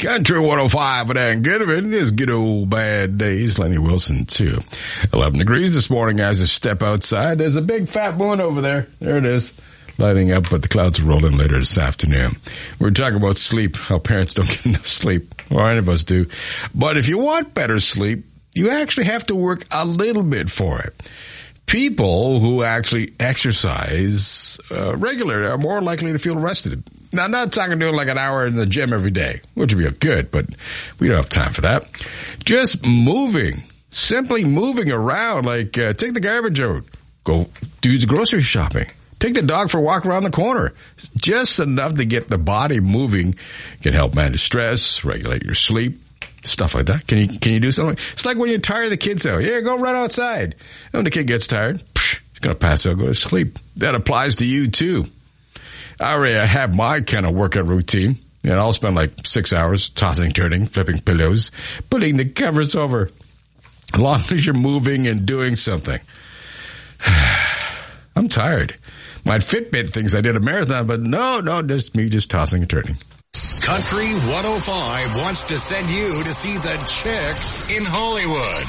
Country 105 with Ann Goodman. It is good old bad days. Lenny Wilson, too. 11 degrees this morning as I step outside. There's a big fat moon over there. There it is. Lighting up, but the clouds are rolling later this afternoon. We're talking about sleep, how parents don't get enough sleep. Or any of us do. But if you want better sleep, you actually have to work a little bit for it. People who actually exercise regularly are more likely to feel rested. Now, I'm not talking doing like an hour in the gym every day, which would be good, but we don't have time for that. Just moving, simply moving around, like take the garbage out, go do the grocery shopping, take the dog for a walk around the corner. Just enough to get the body moving can help manage stress, regulate your sleep. Stuff like that. Can you do something? It's like when you tire the kids out. Yeah, go run outside. And when the kid gets tired, he's going to pass out, go to sleep. That applies to you too. I already have my kind of workout routine. And I'll spend like 6 hours tossing, turning, flipping pillows, putting the covers over. As long as you're moving and doing something. I'm tired. My Fitbit thinks I did a marathon, but no, just me just tossing and turning. Country 105 wants to send you to see the Chicks in Hollywood.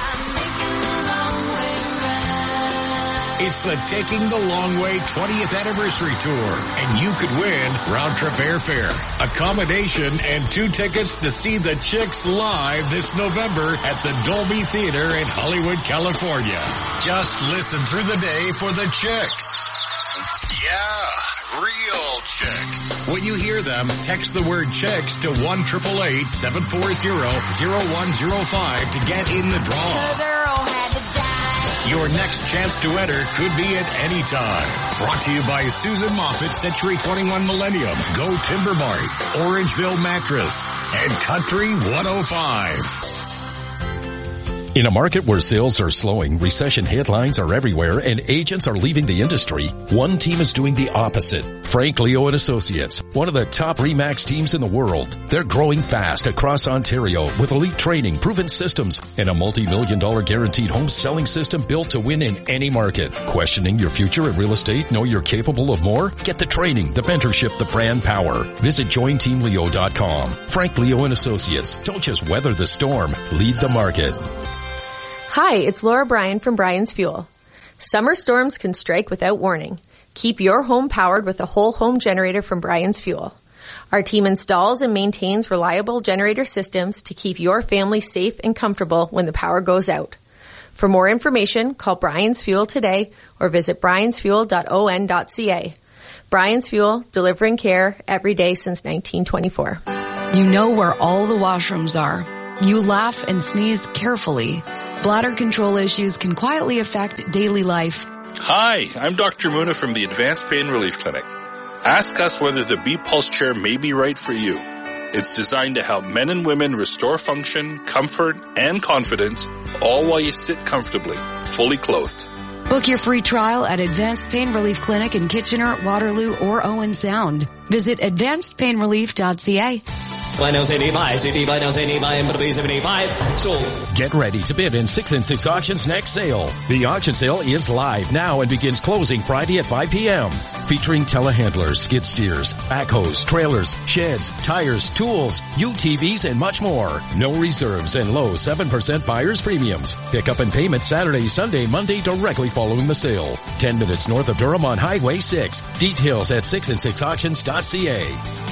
It's the Taking the Long Way 20th Anniversary Tour, and you could win round-trip airfare, accommodation, and 2 tickets to see the Chicks live this November at the Dolby Theater in Hollywood, California. Just listen through the day for the Chicks. Yeah, real Chicks. When you hear them, text the word Chicks to 1-888-740-0105 to get in the draw. Your next chance to enter could be at any time. Brought to you by Susan Moffat, Century 21 Millennium, Go Timber Mart, Orangeville Mattress, and Country 105. In a market where sales are slowing, recession headlines are everywhere, and agents are leaving the industry, one team is doing the opposite. Frank Leo and Associates, one of the top RE/MAX teams in the world. They're growing fast across Ontario with elite training, proven systems, and a multi-million-dollar guaranteed home selling system built to win in any market. Questioning your future in real estate? Know you're capable of more? Get the training, the mentorship, the brand power. Visit jointeamleo.com. Frank Leo and Associates. Don't just weather the storm. Lead the market. Hi, it's Laura Bryan from Bryan's Fuel. Summer storms can strike without warning. Keep your home powered with a whole home generator from Bryan's Fuel. Our team installs and maintains reliable generator systems to keep your family safe and comfortable when the power goes out. For more information, call Bryan's Fuel today or visit bryansfuel.on.ca. Bryan's Fuel, delivering care every day since 1924. You know where all the washrooms are. You laugh and sneeze carefully. Bladder control issues can quietly affect daily life. Hi, I'm Dr. Muna from the Advanced Pain Relief Clinic. Ask us whether the B-Pulse chair may be right for you. It's designed to help men and women restore function, comfort, and confidence, all while you sit comfortably, fully clothed. Book your free trial at Advanced Pain Relief Clinic in Kitchener, Waterloo, or Owen Sound. Visit advancedpainrelief.ca. Get ready to bid in 6 and 6 Auctions next sale. The auction sale is live now and begins closing Friday at 5 p.m. Featuring telehandlers, skid steers, backhoes, trailers, sheds, tires, tools, UTVs, and much more. No reserves and low 7% buyer's premiums. Pickup and payment Saturday, Sunday, Monday directly following the sale. 10 minutes north of Durham on Highway 6. Details at 6and6auctions.ca.